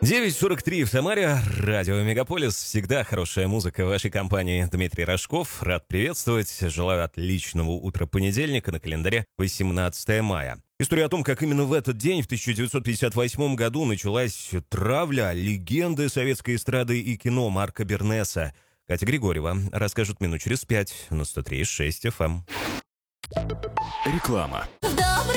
9:43 в Самаре. Радио Мегаполис. Всегда хорошая музыка в вашей компании. Дмитрий Рожков. Рад приветствовать. Желаю отличного утра понедельника. На календаре 18 мая. История о том, как именно в этот день, в 1958 году, началась травля легенды советской эстрады и кино Марка Бернеса. Катя Григорьева расскажет минут через 5 на 103,6 FM. Реклама.